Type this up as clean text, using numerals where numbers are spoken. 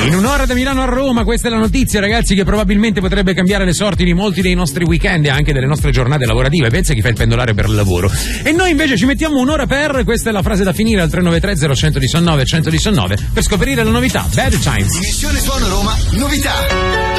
In un'ora da Milano a Roma, questa è la notizia, ragazzi, che probabilmente potrebbe cambiare le sorti di molti dei nostri weekend e anche delle nostre giornate lavorative. Pensa chi fa il pendolare per il lavoro. E noi invece ci mettiamo un'ora per, questa è la frase da finire, al 393 0119 119 per scoprire la novità. Bad Times. Missione Suono Roma, novità.